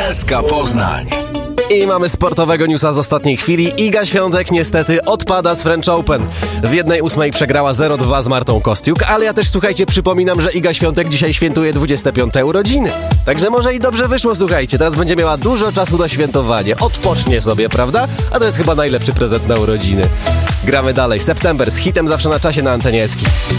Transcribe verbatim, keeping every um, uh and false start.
S K Poznań. I mamy sportowego newsa z ostatniej chwili. Iga Świątek niestety odpada z French Open. W jednej ósmej przegrała zero dwa z Martą Kostiuk, ale ja też, słuchajcie, przypominam, że Iga Świątek dzisiaj świętuje dwudzieste piąte urodziny. Także może i dobrze wyszło, słuchajcie. Teraz będzie miała dużo czasu na świętowanie. Odpocznie sobie, prawda? A to jest chyba najlepszy prezent na urodziny. Gramy dalej. September z hitem zawsze na czasie na antenie S K I.